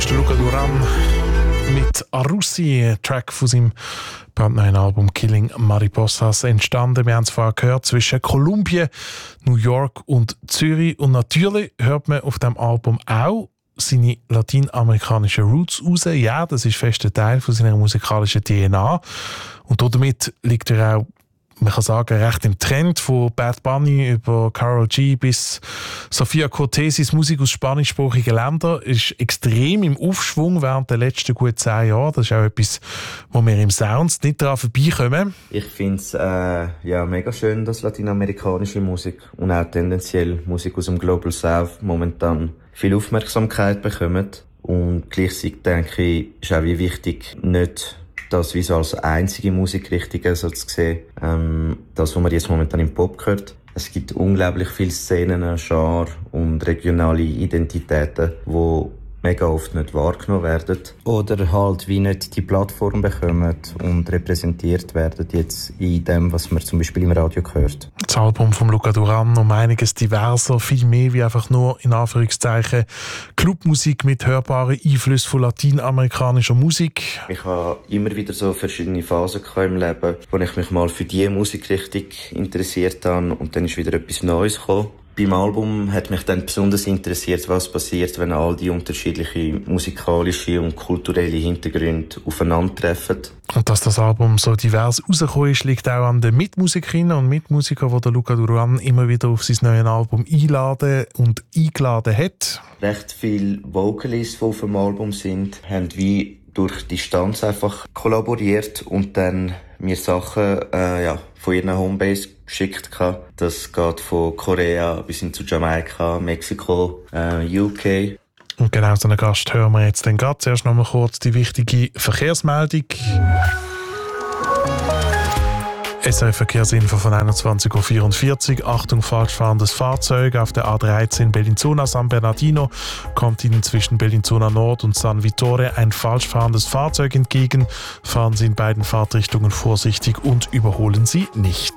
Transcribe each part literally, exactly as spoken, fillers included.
ist der Luca Duran mit Arussi, ein Track von seinem brandneuen Album Killing Mariposas entstanden. Wir haben es vorher gehört, zwischen Kolumbien, New York und Zürich. Und natürlich hört man auf diesem Album auch seine lateinamerikanischen Roots raus. Ja, das ist fest ein Teil von seiner musikalischen D N A. Und damit liegt er auch, man kann sagen, recht im Trend, von Bad Bunny über Karol G bis Sofia Cortesis. Musik aus spanischsprachigen Ländern ist extrem im Aufschwung während der letzten gut zehn Jahre. Das ist auch etwas, wo wir im Sounds nicht daran vorbeikommen. Ich finde es äh, ja, mega schön, dass lateinamerikanische Musik und auch tendenziell Musik aus dem Global South momentan viel Aufmerksamkeit bekommen. Und gleichzeitig denke ich, ist auch wie wichtig, nicht das wie so als einzige Musikrichtung so zu sehen. Ähm, das, was man jetzt momentan im Pop hört. Es gibt unglaublich viele Szenen, Genres und regionale Identitäten, die mega oft nicht wahrgenommen werden. Oder halt wie nicht die Plattform bekommen und repräsentiert werden jetzt in dem, was man zum Beispiel im Radio hört. Das Album von Luca Duran um einiges diverser, viel mehr wie einfach nur in Anführungszeichen Clubmusik mit hörbaren Einflüssen von lateinamerikanischer Musik. Ich habe immer wieder so verschiedene Phasen im Leben, wo ich mich mal für diese Musikrichtung interessiert habe und dann ist wieder etwas Neues gekommen. Beim Album hat mich dann besonders interessiert, was passiert, wenn all die unterschiedlichen musikalische und kulturelle Hintergründe aufeinandertreffen. Und dass das Album so divers rausgekommen ist, liegt auch an den Mitmusikerinnen und Mitmusikern, die der Luca Duran immer wieder auf sein neues Album einladen und eingeladen hat. Recht viele Vocalists, die auf dem Album sind, haben wie durch Distanz einfach kollaboriert und dann mir Sachen äh, ja, von ihren Homebase geschickt. Das geht von Korea bis hin zu Jamaika, Mexiko, äh, U K. Und genau so einen Gast hören wir jetzt dann gerade. Zuerst noch mal kurz die wichtige Verkehrsmeldung. S R F-Verkehrsinfo von einundzwanzig Uhr vierundvierzig. Achtung, falsch fahrendes Fahrzeug auf der A dreizehn Bellinzona San Bernardino kommt Ihnen zwischen Bellinzona Nord und San Vittore ein falsch fahrendes Fahrzeug entgegen. Fahren Sie in beiden Fahrtrichtungen vorsichtig und überholen Sie nicht.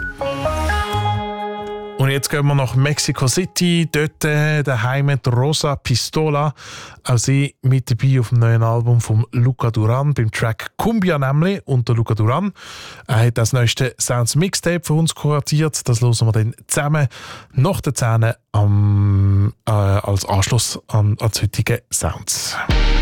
Und jetzt gehen wir nach Mexico City, dort äh, daheim mit Rosa Pistola. Auch sie mit dabei auf dem neuen Album von Luca Duran, beim Track Cumbia nämlich. Und der Luca Duran er hat das neueste Sounds Mixtape für uns kuratiert. Das hören wir dann zusammen nach der Zähne am, äh, als Anschluss an, an die heutigen Sounds.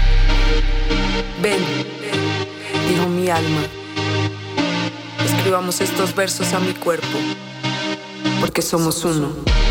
Ven, dijo mi alma. Escribamos estos versos a mi cuerpo. Porque somos uno.